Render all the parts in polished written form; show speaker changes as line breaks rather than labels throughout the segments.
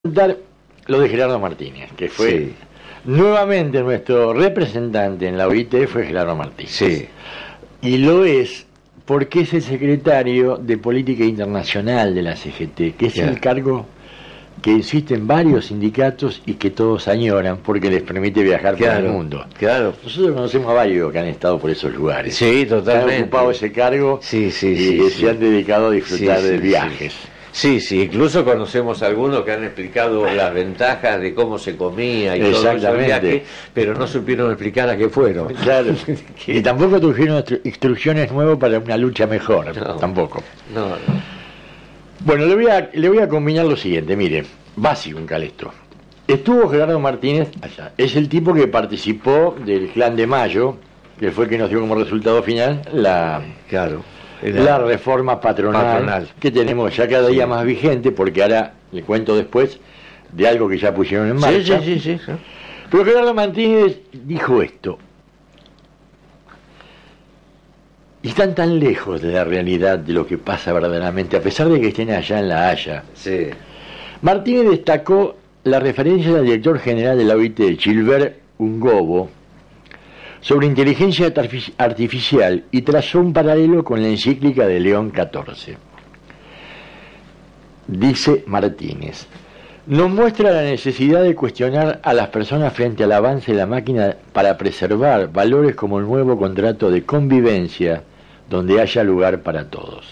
Contar lo de Gerardo Martínez, que fue
Sí,
nuevamente nuestro representante en la OIT, fue Gerardo Martínez.
sí,
Y lo es porque es el secretario de Política Internacional de la CGT, que es
Ya.
el cargo que existen varios sindicatos y que todos añoran porque les permite viajar por el mundo.
claro.
Nosotros conocemos a varios que han estado por esos lugares.
Sí,
Que han
totalmente.
ocupado ese cargo
Sí, sí,
y
sí,
que
sí.
se han dedicado a disfrutar
Sí,
de
sí,
viajes.
Sí, sí, incluso conocemos algunos que han explicado las ventajas de cómo se comía y todo eso del
Exactamente.
viaje, pero no supieron explicar a qué fueron.
Claro. Y tampoco trajeron instrucciones nuevas para una lucha mejor.
No.
Tampoco.
No, no.
Bueno, le voy a combinar lo siguiente. Mire, básico en Calesto. Estuvo Gerardo Martínez allá. Es el tipo que participó del Clan de Mayo, que fue el que nos dio como resultado final
Claro.
la reforma patronal que tenemos ya cada día más vigente, porque ahora le cuento después de algo que ya pusieron en marcha.
Sí.
Pero Gerardo Martínez dijo esto. Y están tan lejos de la realidad de lo que pasa verdaderamente, a pesar de que estén allá en La Haya.
Sí.
Martínez destacó la referencia del director general de la OIT, Gilbert Ungobo, sobre inteligencia artificial y trazó un paralelo con la encíclica de León XIV. Dice Martínez, nos muestra la necesidad de cuestionar a las personas frente al avance de la máquina para preservar valores como el nuevo contrato de convivencia donde haya lugar para todos.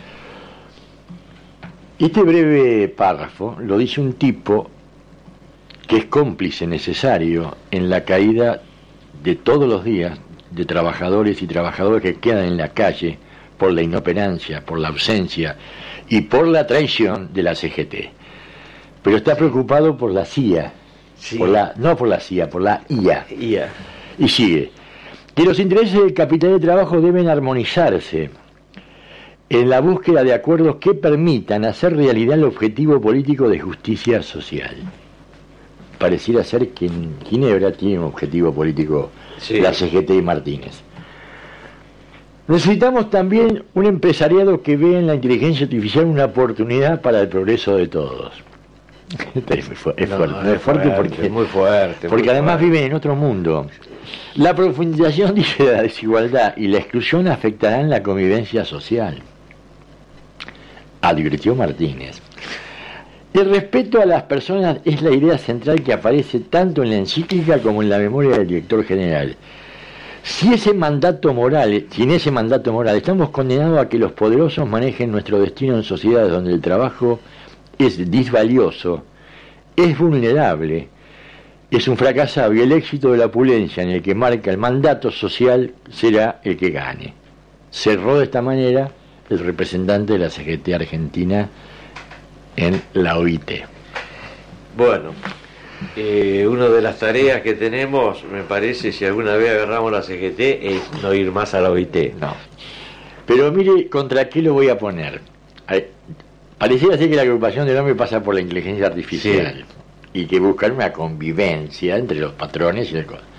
Este breve párrafo lo dice un tipo que es cómplice necesario en la caída de todos los días de trabajadores y trabajadoras que quedan en la calle por la inoperancia, por la ausencia y por la traición de la CGT. Pero está preocupado por la CIA,
Sí.
no por la CIA, por la IA.
Ya.
Y sigue, que los intereses del capital de trabajo deben armonizarse en la búsqueda de acuerdos que permitan hacer realidad el objetivo político de justicia social. Pareciera ser que en Ginebra tiene un objetivo político
Sí.
la CGT y Martínez. Necesitamos también un empresariado que vea en la inteligencia artificial una oportunidad para el progreso de todos. Es fuerte,
No,
es fuerte porque,
muy fuerte.
porque
muy
además
fuerte.
viven en otro mundo. La profundización, dice, de la desigualdad y la exclusión afectarán la convivencia social, advirtió Martínez. El respeto a las personas es la idea central que aparece tanto en la encíclica como en la memoria del director general. Sin ese mandato moral estamos condenados a que los poderosos manejen nuestro destino en sociedades donde el trabajo es disvalioso, es vulnerable, es un fracasado y el éxito de la opulencia en el que marca el mandato social será el que gane. Cerró de esta manera el representante de la CGT Argentina en la OIT.
Bueno, una de las tareas que tenemos, me parece, si alguna vez agarramos la CGT, es no ir más a la OIT.
No. Pero mire, ¿contra qué lo voy a poner? Pareciera ser que la agrupación del hombre pasa por la inteligencia artificial y que buscan una convivencia entre los patrones y el código.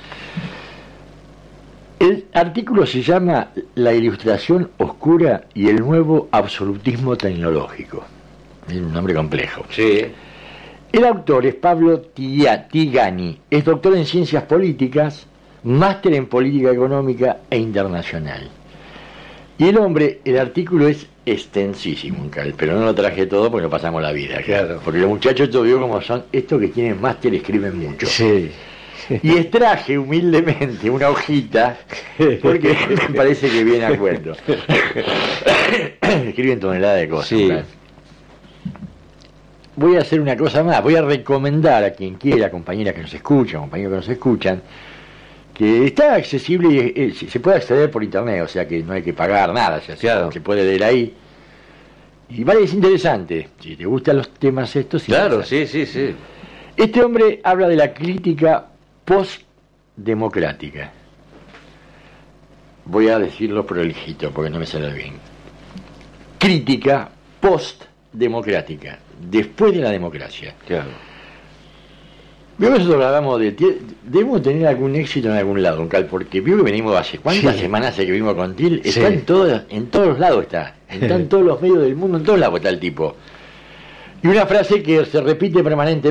El artículo se llama La ilustración oscura y el nuevo absolutismo tecnológico. Es un nombre complejo.
Sí.
El autor es Pablo Tigani, es doctor en ciencias políticas, máster en política económica e internacional. Y el artículo es extensísimo, pero no lo traje todo porque no pasamos la vida.
Claro.
Porque los muchachos, todo vio como son, estos que tienen máster escriben mucho.
Sí.
Y extraje humildemente una hojita, porque me parece que viene a cuento. Escriben toneladas de cosas.
Sí.
¿Verdad? Voy a hacer una cosa más, voy a recomendar a quien quiera, compañeras que nos escuchan, compañeros que nos escuchan, que está accesible y se puede acceder por internet, o sea que no hay que pagar nada, o sea,
Claro.
se puede leer ahí. Y vale, es interesante, si te gustan los temas estos.
Claro,
interesante.
sí.
Este hombre habla de la crítica post-democrática. Voy a decirlo prolijito porque no me sale bien. Crítica post-democrática, después de la democracia.
Claro.
Veo que nosotros hablamos debemos tener algún éxito en algún lado, Cal, porque veo que venimos hace cuántas semanas hace que vimos con Til, está en todos lados, está en todos los medios del mundo, en todos lados está el tipo. Y una frase que se repite permanentemente.